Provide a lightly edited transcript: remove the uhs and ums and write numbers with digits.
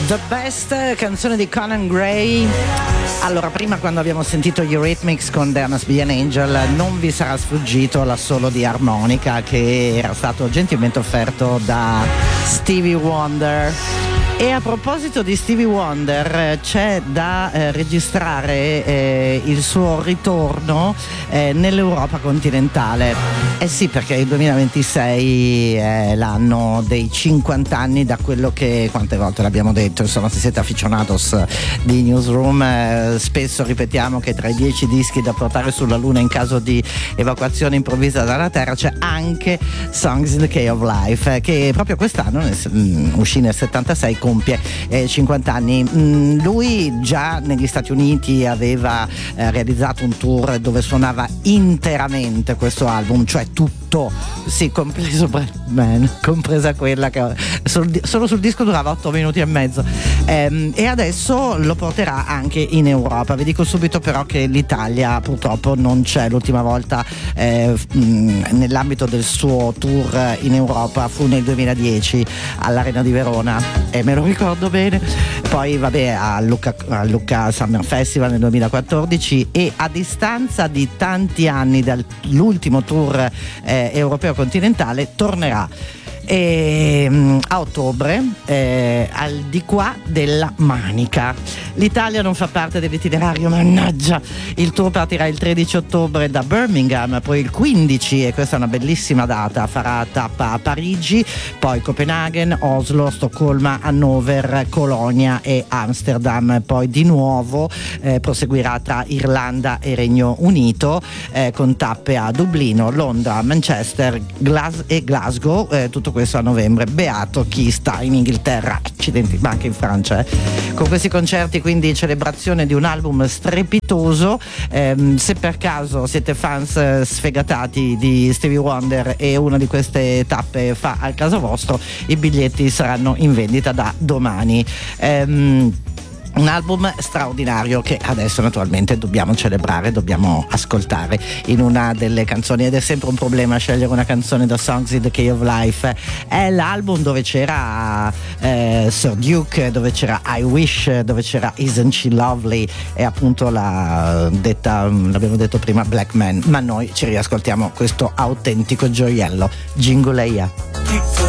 The Best, canzone di Conan Gray. Allora, prima quando abbiamo sentito gli Eurythmics con There Must Be an Angel, non vi sarà sfuggito l'assolo di armonica che era stato gentilmente offerto da Stevie Wonder. E a proposito di Stevie Wonder, c'è da registrare il suo ritorno nell'Europa continentale. Eh sì, perché il 2026 è l'anno dei 50 anni da quello che, quante volte l'abbiamo detto, insomma, se siete aficionados di Newsroom, spesso ripetiamo che tra i 10 dischi da portare sulla Luna in caso di evacuazione improvvisa dalla Terra c'è anche Songs in the Key of Life, che proprio quest'anno, uscì nel 76, compie 50 anni. Lui già negli Stati Uniti aveva realizzato un tour dove suonava interamente questo album, cioè tutto, sì, compreso Bradman, compresa quella che solo sul disco durava 8 minuti e mezzo, e adesso lo porterà anche in Europa. Vi dico subito però che l'Italia purtroppo non c'è. L'ultima volta nell'ambito del suo tour in Europa fu nel 2010 all'Arena di Verona, e me lo ricordo bene. Poi vabbè a Lucca Summer Festival nel 2014, e a distanza di tanti anni dall'ultimo tour europeo continentale tornerà a ottobre al di qua della Manica. L'Italia non fa parte dell'itinerario, mannaggia. Il tour partirà il 13 ottobre da Birmingham, poi il 15, e questa è una bellissima data, farà tappa a Parigi, poi Copenaghen, Oslo, Stoccolma, Hannover, Colonia e Amsterdam. Poi di nuovo proseguirà tra Irlanda e Regno Unito, con tappe a Dublino, Londra, Manchester e Glasgow, tutto questo a novembre. Beato chi sta in Inghilterra, accidenti, ma anche in Francia. Con questi concerti, quindi, celebrazione di un album strepitoso. Se per caso siete fans sfegatati di Stevie Wonder e una di queste tappe fa al caso vostro, i biglietti saranno in vendita da domani. Un album straordinario che adesso naturalmente dobbiamo celebrare, dobbiamo ascoltare in una delle canzoni, ed è sempre un problema scegliere una canzone da Songs in the Key of Life. È l'album dove c'era Sir Duke, dove c'era I Wish, dove c'era Isn't She Lovely, e appunto l'abbiamo detto prima, Black Man, ma noi ci riascoltiamo questo autentico gioiello, Jingle Ya.